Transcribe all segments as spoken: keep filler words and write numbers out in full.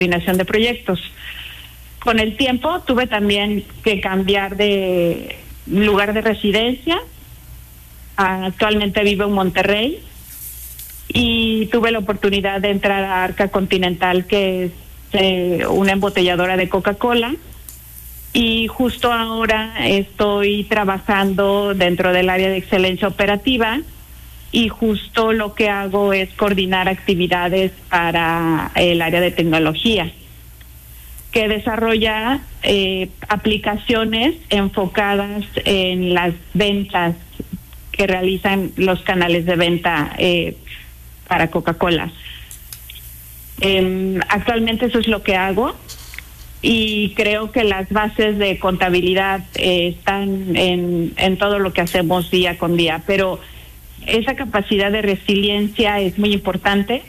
coordinación de proyectos. Con el tiempo tuve también que cambiar de lugar de residencia. Actualmente vivo en Monterrey y tuve la oportunidad de entrar a Arca Continental, que es eh, una embotelladora de Coca-Cola, y justo ahora estoy trabajando dentro del área de excelencia operativa y justo lo que hago es coordinar actividades para el área de tecnología, que desarrolla eh, aplicaciones enfocadas en las ventas que realizan los canales de venta eh, para Coca-Cola. Eh, actualmente eso es lo que hago y creo que las bases de contabilidad eh, están en, en todo lo que hacemos día con día, pero esa capacidad de resiliencia es muy importante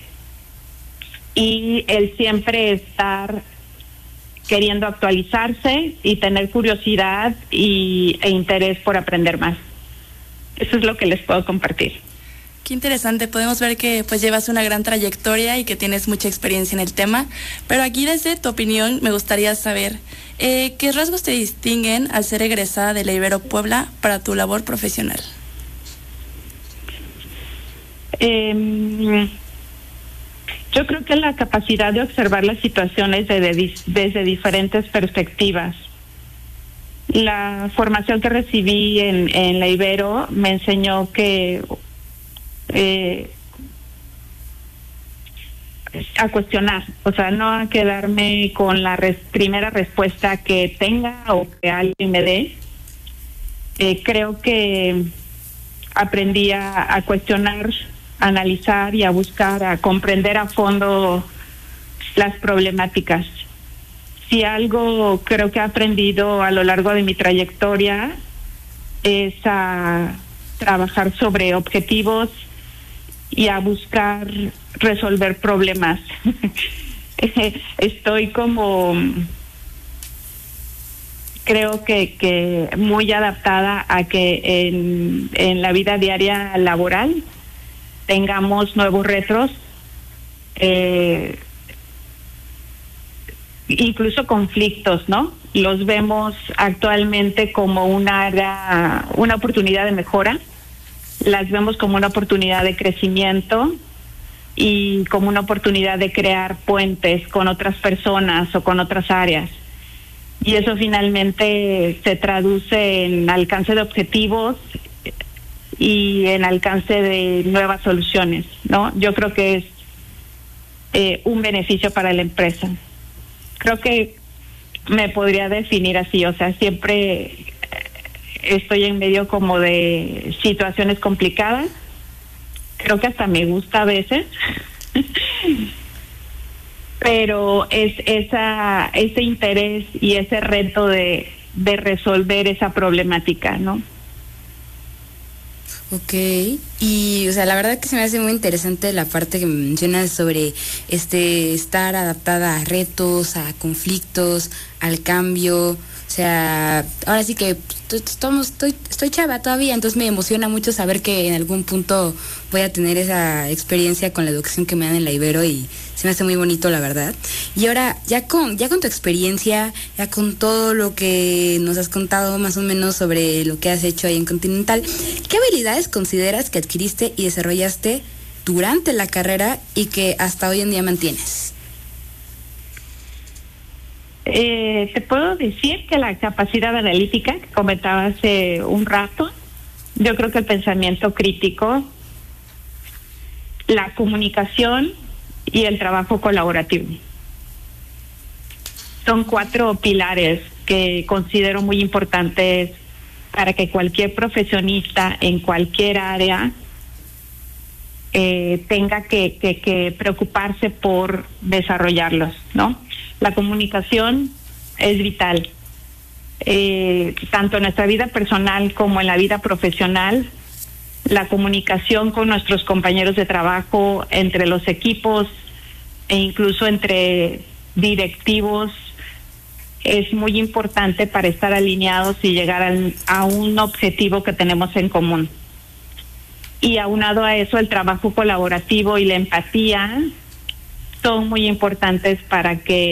y el siempre estar queriendo actualizarse y tener curiosidad y, e interés por aprender más. Eso es lo que les puedo compartir. Qué interesante, podemos ver que pues llevas una gran trayectoria y que tienes mucha experiencia en el tema, pero aquí desde tu opinión me gustaría saber eh, qué rasgos te distinguen al ser egresada de la Ibero Puebla para tu labor profesional. Eh, yo creo que la capacidad de observar las situaciones desde, desde diferentes perspectivas. La formación que recibí en, en la Ibero me enseñó que eh, a cuestionar, o sea, no a quedarme con la res, primera respuesta que tenga o que alguien me dé. Eh, creo que aprendí a, a cuestionar, a analizar y a buscar, a comprender a fondo las problemáticas. Si algo creo que he aprendido a lo largo de mi trayectoria es a trabajar sobre objetivos y a buscar resolver problemas. Estoy como, creo que, que muy adaptada a que en, en la vida diaria laboral tengamos nuevos retos, eh, incluso conflictos, ¿no? Los vemos actualmente como una área, una oportunidad de mejora, las vemos como una oportunidad de crecimiento y como una oportunidad de crear puentes con otras personas o con otras áreas. Y eso finalmente se traduce en alcance de objetivos y en alcance de nuevas soluciones, ¿no? Yo creo que es eh, un beneficio para la empresa. Creo que me podría definir así, o sea, siempre estoy en medio como de situaciones complicadas. Creo que hasta me gusta a veces, pero es esa ese interés y ese reto de, de resolver esa problemática, ¿no? Ok, y o sea, la verdad que se me hace muy interesante la parte que mencionas sobre este estar adaptada a retos, a conflictos, al cambio. O sea, ahora sí que estoy, estoy, estoy chava todavía, entonces me emociona mucho saber que en algún punto voy a tener esa experiencia con la educación que me dan en la Ibero y se me hace muy bonito, la verdad. Y ahora, ya con, ya con tu experiencia, ya con todo lo que nos has contado más o menos sobre lo que has hecho ahí en Continental, ¿qué habilidades consideras que adquiriste y desarrollaste durante la carrera y que hasta hoy en día mantienes? Eh, te puedo decir que la capacidad analítica que comentaba hace un rato, yo creo que el pensamiento crítico, la comunicación y el trabajo colaborativo son cuatro pilares que considero muy importantes para que cualquier profesionista en cualquier área eh, tenga que, que, que preocuparse por desarrollarlos, ¿no? La comunicación es vital, eh, tanto en nuestra vida personal como en la vida profesional. La comunicación con nuestros compañeros de trabajo, entre los equipos e incluso entre directivos es muy importante para estar alineados y llegar al, a un objetivo que tenemos en común. Y aunado a eso, el trabajo colaborativo y la empatía son muy importantes para que